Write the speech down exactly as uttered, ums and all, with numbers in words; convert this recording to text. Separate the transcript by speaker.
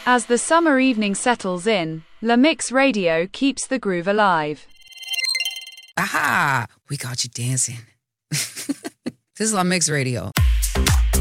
Speaker 1: As the summer evening settles in, La Mix Radio keeps the groove alive.
Speaker 2: Aha! We got you dancing. This is La Mix Radio.